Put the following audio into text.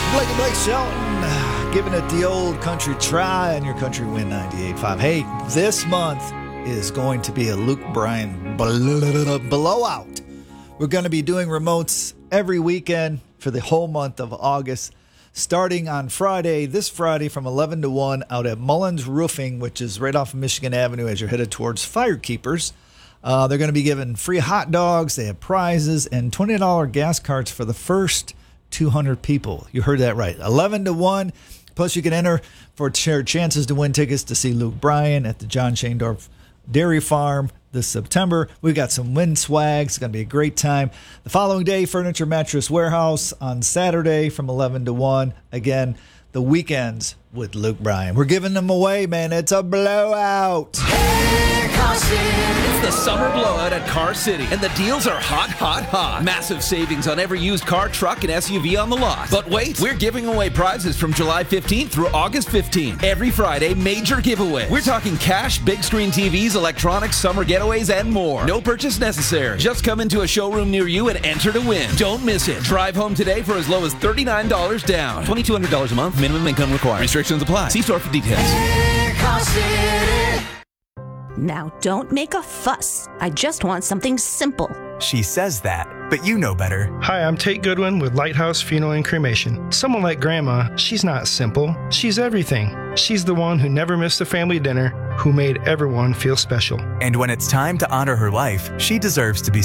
Blake Shelton, giving it the old country try on your Country Win 98.5. Hey, this month is going to be a Luke Bryan blowout. We're going to be doing remotes every weekend for the whole month of August, starting on Friday, this Friday from 11 to 1 out at Mullins Roofing, which is right off of Michigan Avenue as you're headed towards Firekeepers. They're going to be giving free hot dogs, they have prizes, and $20 gas cards for the first 200 people. You heard that right. 11 to 1. Plus, you can enter for chances to win tickets to see Luke Bryan at the John Shaindorf Dairy Farm this September. We got some win swags. It's going to be a great time. The following day, Furniture Mattress Warehouse on Saturday from 11 to 1. Again, the weekends with Luke Bryan. We're giving them away, man. It's a blowout. Hey, Car City. It's the summer blowout at Car City, and the deals are hot, hot, hot. Massive savings on every used car, truck, and SUV on the lot. But wait, we're giving away prizes from July 15th through August 15th. Every Friday, major giveaways. We're talking cash, big screen TVs, electronics, summer getaways, and more. No purchase necessary. Just come into a showroom near you and enter to win. Don't miss it. Drive home today for as low as $39 down. $2,200 a month. Minimum income required. Restrictions apply. See store for details. Hey, Car City. Now, don't make a fuss. I just want something simple. She says that, but you know better. Hi, I'm Tate Goodwin with Lighthouse Funeral and Cremation. Someone like Grandma, she's not simple. She's everything. She's the one who never missed a family dinner, who made everyone feel special. And when it's time to honor her life, she deserves to be